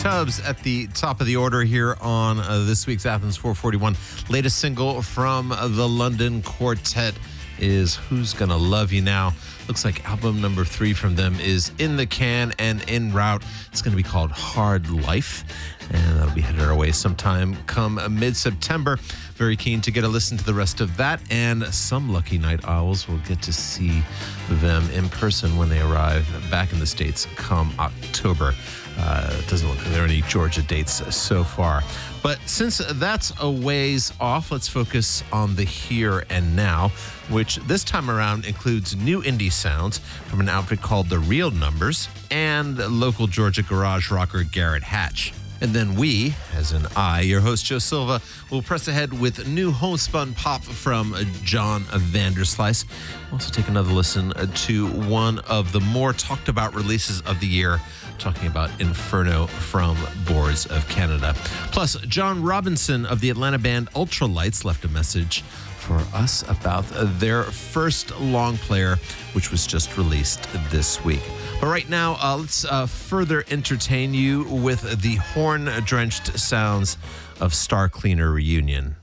Tubbs at the top of the order here on this week's Athens 441. Latest single from the London Quartet is Who's Gonna Love You Now. Looks like album number 3 from them is in the can and en route. It's going to be called Hard Life, and that'll be headed our way sometime come mid-September. Very keen to get a listen to the rest of that, and some lucky night owls will get to see them in person when they arrive back in the States come October. It doesn't look like there are any Georgia dates so far. But since that's a ways off, let's focus on the here and now, which this time around includes new indie sounds from an outfit called The Real Numbers and local Georgia garage rocker Garrett Hatch. And then we, as in I, your host Joe Silva, will press ahead with new homespun pop from John Vanderslice. We'll also take another listen to one of the more talked about releases of the year, talking about Inferno from Boards of Canada. Plus, John Robinson of the Atlanta band Ultralights left a message for us about their first long player, which was just released this week. But right now, let's further entertain you with the horn-drenched sounds of Star Cleaner Reunion.